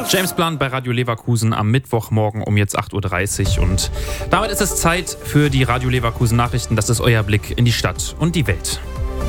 James Blunt bei Radio Leverkusen am Mittwochmorgen um jetzt 8.30 Uhr. Und damit ist es Zeit für die Radio Leverkusen Nachrichten. Das ist euer Blick in die Stadt und die Welt.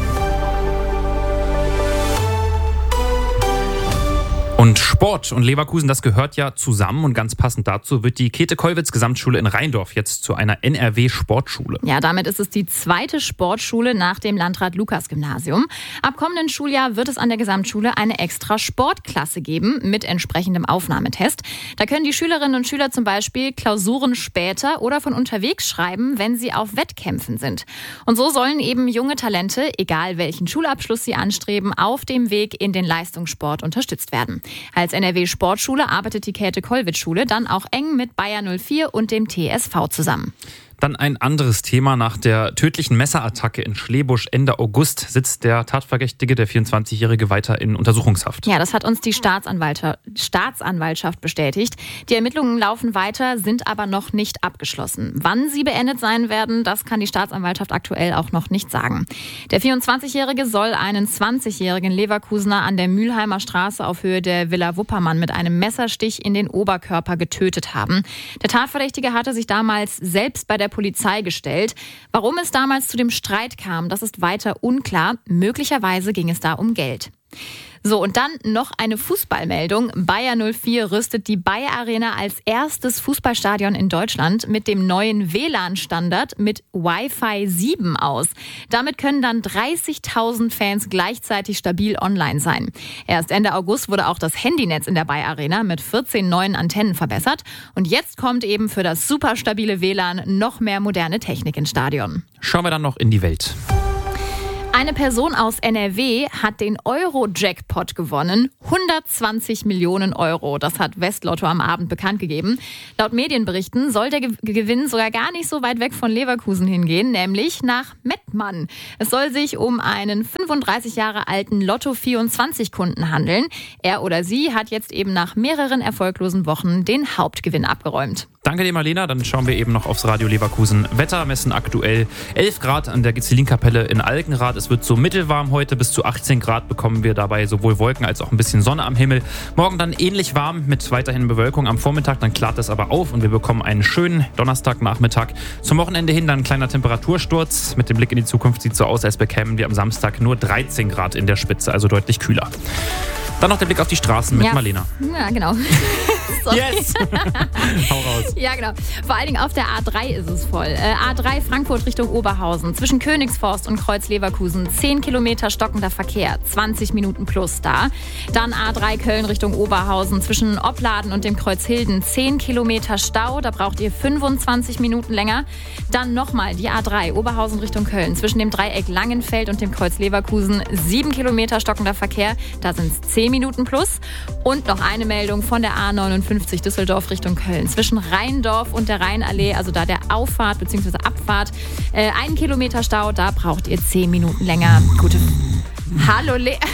Und Sport und Leverkusen, das gehört ja zusammen. Und ganz passend dazu wird die Käthe-Kollwitz-Gesamtschule in Rheindorf jetzt zu einer NRW-Sportschule. Ja, damit ist es die zweite Sportschule nach dem Landrat-Lukas-Gymnasium. Ab kommenden Schuljahr wird es an der Gesamtschule eine extra Sportklasse geben mit entsprechendem Aufnahmetest. Da können die Schülerinnen und Schüler zum Beispiel Klausuren später oder von unterwegs schreiben, wenn sie auf Wettkämpfen sind. Und so sollen eben junge Talente, egal welchen Schulabschluss sie anstreben, auf dem Weg in den Leistungssport unterstützt werden. Als NRW-Sportschule arbeitet die Käthe-Kollwitz-Schule dann auch eng mit Bayer 04 und dem TSV zusammen. Dann ein anderes Thema. Nach der tödlichen Messerattacke in Schlebusch Ende August sitzt der Tatverdächtige, der 24-Jährige, weiter in Untersuchungshaft. Ja, das hat uns die Staatsanwaltschaft bestätigt. Die Ermittlungen laufen weiter, sind aber noch nicht abgeschlossen. Wann sie beendet sein werden, das kann die Staatsanwaltschaft aktuell auch noch nicht sagen. Der 24-Jährige soll einen 20-jährigen Leverkusener an der Mülheimer Straße auf Höhe der Villa Wuppermann mit einem Messerstich in den Oberkörper getötet haben. Der Tatverdächtige hatte sich damals selbst bei der Polizei gestellt. Warum es damals zu dem Streit kam, das ist weiter unklar. Möglicherweise ging es da um Geld. So, und dann noch eine Fußballmeldung. Bayer 04 rüstet die Bayer Arena als erstes Fußballstadion in Deutschland mit dem neuen WLAN-Standard mit Wi-Fi 7 aus. Damit können dann 30.000 Fans gleichzeitig stabil online sein. Erst Ende August wurde auch das Handynetz in der Bayer Arena mit 14 neuen Antennen verbessert. Und jetzt kommt eben für das super stabile WLAN noch mehr moderne Technik ins Stadion. Schauen wir dann noch in die Welt. Eine Person aus NRW hat den Euro-Jackpot gewonnen. 120 Millionen Euro. Das hat Westlotto am Abend bekannt gegeben. Laut Medienberichten soll der Gewinn sogar gar nicht so weit weg von Leverkusen hingehen, nämlich nach Mettmann. Es soll sich um einen 35 Jahre alten Lotto24-Kunden handeln. Er oder sie hat jetzt eben nach mehreren erfolglosen Wochen den Hauptgewinn abgeräumt. Danke dir, Marlena. Dann schauen wir eben noch aufs Radio Leverkusen. Wetter messen aktuell 11 Grad an der Gizelinkapelle in Alkenrath. Es wird so mittelwarm heute. Bis zu 18 Grad bekommen wir dabei sowohl Wolken als auch ein bisschen Sonne am Himmel. Morgen dann ähnlich warm mit weiterhin Bewölkung am Vormittag. Dann klart es aber auf und wir bekommen einen schönen Donnerstagnachmittag. Zum Wochenende hin dann ein kleiner Temperatursturz. Mit dem Blick in die Zukunft sieht es so aus, als bekämen wir am Samstag nur 13 Grad in der Spitze, also deutlich kühler. Dann noch der Blick auf die Straßen mit Marlena. Ja, genau. Yes! Hau raus. Ja, genau. Vor allen Dingen auf der A3 ist es voll. A3 Frankfurt Richtung Oberhausen. Zwischen Königsforst und Kreuz Leverkusen 10 Kilometer stockender Verkehr. 20 Minuten plus da. Dann A3 Köln Richtung Oberhausen. Zwischen Opladen und dem Kreuz Hilden 10 Kilometer Stau. Da braucht ihr 25 Minuten länger. Dann nochmal die A3 Oberhausen Richtung Köln. Zwischen dem Dreieck Langenfeld und dem Kreuz Leverkusen 7 Kilometer stockender Verkehr. Da sind es 10 Minuten plus. Und noch eine Meldung von der A59 Düsseldorf Richtung Köln. Zwischen Rheindorf und der Rheinallee, also da der Auffahrt bzw. Abfahrt, 1 Kilometer Stau, da braucht ihr 10 Minuten länger. Hallo,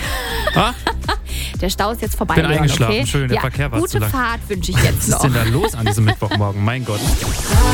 Der Stau ist jetzt vorbei. Ich bin eingeschlafen, okay? Schön, der Verkehr war zu lang. Gute Fahrt wünsche ich jetzt noch. Was ist denn da los an diesem Mittwochmorgen? Mein Gott.